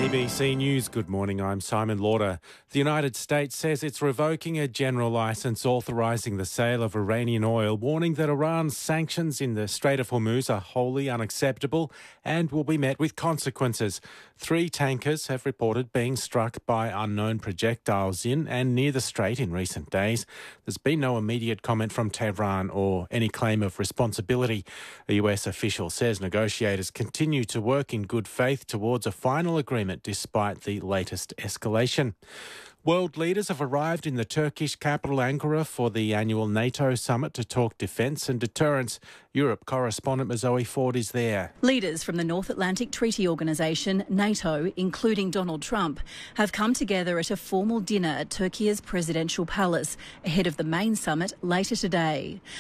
ABC News, good morning, I'm Simon Lauder. The United States says it's revoking a general licence authorising the sale of Iranian oil, warning that Iran's sanctions in the Strait of Hormuz are wholly unacceptable and will be met with consequences. 3 tankers have reported being struck by unknown projectiles in and near the strait in recent days. There's been no immediate comment from Tehran or any claim of responsibility. A US official says negotiators continue to work in good faith towards a final agreement despite the latest escalation. World leaders have arrived in the Turkish capital Ankara for the annual NATO summit to talk defence and deterrence. Europe correspondent Zoe Ford is there. Leaders from the North Atlantic Treaty Organisation, NATO, including Donald Trump, have come together at a formal dinner at Turkey's presidential palace ahead of the main summit later today.